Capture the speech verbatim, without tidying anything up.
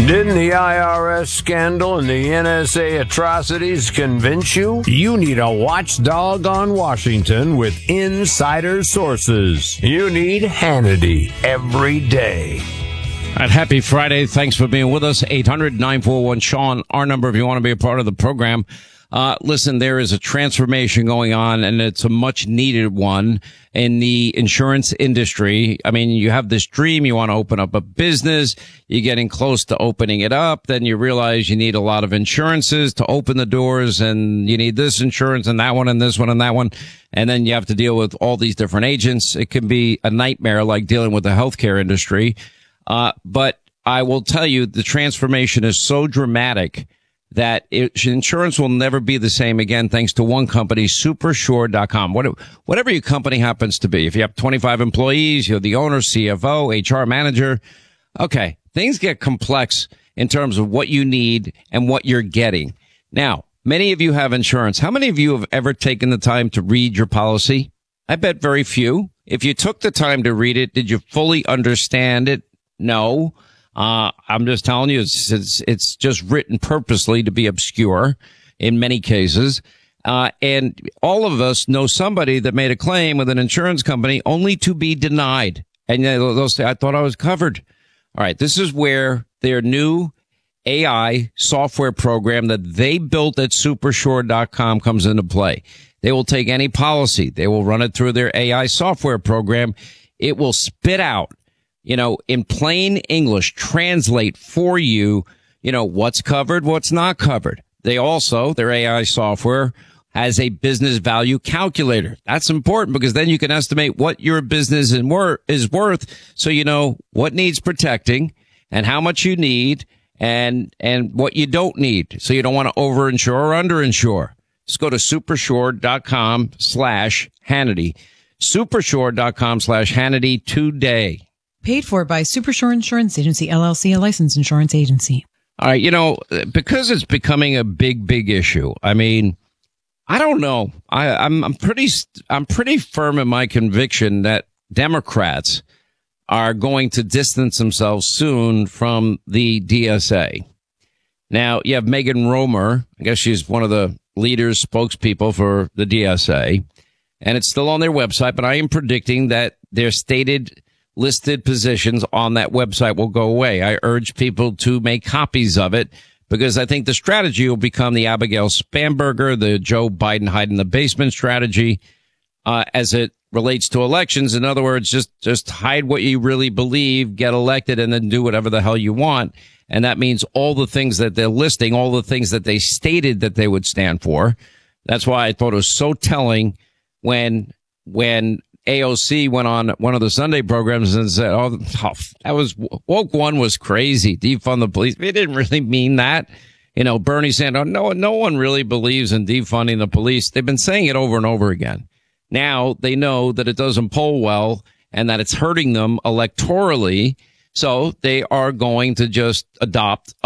Didn't the I R S scandal and the N S A atrocities convince you? You need a watchdog on Washington with insider sources. You need Hannity every day. All right, happy Friday. Thanks for being with us. eight hundred nine four one Sean, our number if you want to be a part of the program. Uh, listen, there is a transformation going on, and it's a much needed one in the insurance industry. I mean, you have this dream, you want to open up a business, you're getting close to opening it up, then you realize you need a lot of insurances to open the doors, and you need this insurance and that one and this one and that one. And then you have to deal with all these different agents. It can be a nightmare like dealing with the healthcare industry. Uh, but I will tell you, the transformation is so dramatic that it, insurance will never be the same again, thanks to one company, super sure dot com. What, whatever your company happens to be, if you have twenty-five employees, you're the owner, C F O, H R manager. Okay, things get complex in terms of what you need and what you're getting. Now, many of you have insurance. How many of you have ever taken the time to read your policy? I bet very few. If you took the time to read it, did you fully understand it? No. Uh, I'm just telling you, it's, it's, it's just written purposely to be obscure in many cases. Uh, and all of us know somebody that made a claim with an insurance company only to be denied. And they'll, they'll say, I thought I was covered. All right. This is where their new A I software program that they built at super sure dot com comes into play. They will take any policy. They will run it through their A I software program. It will spit out, you know, in plain English, translate for you, you know, what's covered, what's not covered. They also, their A I software has a business value calculator. That's important because then you can estimate what your business is wor- is worth, so you know what needs protecting and how much you need and, and what you don't need. So you don't want to overinsure or underinsure. Just go to super sure dot com slash Hannity. super sure dot com slash Hannity today. Paid for by Supersure Insurance Agency, L L C, a licensed insurance agency. All right, you know, because it's becoming a big, big issue. I mean, I don't know. I, I'm, I'm pretty, I'm pretty firm in my conviction that Democrats are going to distance themselves soon from the D S A. Now, you have Megan Romer. I guess she's one of the leaders, spokespeople for the D S A, and it's still on their website. But I am predicting that their stated listed positions on that website will go away. I urge people to make copies of it because I think the strategy will become the Abigail Spanberger, the Joe Biden hide in the basement strategy, uh, as it relates to elections. In other words, just, just hide what you really believe, get elected, and then do whatever the hell you want. And that means all the things that they're listing, all the things that they stated that they would stand for. That's why I thought it was so telling when, when, A O C went on one of the Sunday programs and said, oh, oh, that was, woke one was crazy. Defund the police. They didn't really mean that. You know, Bernie saying, oh, no, no one really believes in defunding the police. They've been saying it over and over again. Now they know that it doesn't poll well and that it's hurting them electorally. So they are going to just adopt